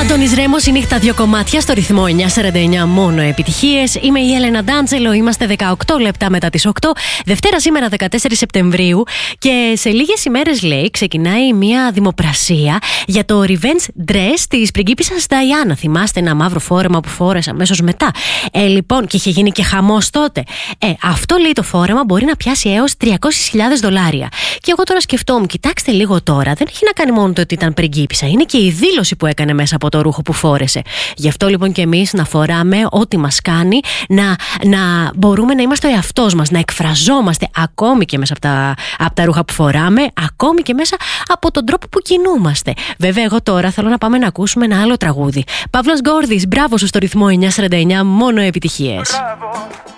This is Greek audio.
Αντώνης Ρέμος, η νύχτα 2 κομμάτια στο ρυθμό 949, μόνο επιτυχίες. Είμαι η Έλενα Ντάντζελο, είμαστε 18 λεπτά μετά τις 8. Δευτέρα σήμερα 14 Σεπτεμβρίου και σε λίγες ημέρες, λέει, ξεκινάει μια δημοπρασία για το revenge dress της πριγκίπισσας Νταϊάννα. Θυμάστε ένα μαύρο φόρεμα που φόρεσε αμέσως μετά? Λοιπόν, και είχε γίνει και χαμός τότε. Αυτό, λέει, το φόρεμα μπορεί να πιάσει έως $300,000. Και εγώ τώρα σκεφτόμουν, κοιτάξτε λίγο τώρα, δεν έχει να κάνει μόνο το ότι ήταν πριγκίπισσα, είναι και η δήλωση που έκανε μέσα από το ρούχο που φόρεσε. Γι' αυτό λοιπόν και εμείς να φοράμε ό,τι μας κάνει, να μπορούμε να είμαστε ο εαυτός μας, να εκφραζόμαστε ακόμη και μέσα από τα ρούχα που φοράμε, ακόμη και μέσα από τον τρόπο που κινούμαστε. Βέβαια, εγώ τώρα θέλω να πάμε να ακούσουμε ένα άλλο τραγούδι. Παύλος Γκόρδης, μπράβο σου στο ρυθμό 949, μόνο επιτυχίες. Μπράβο.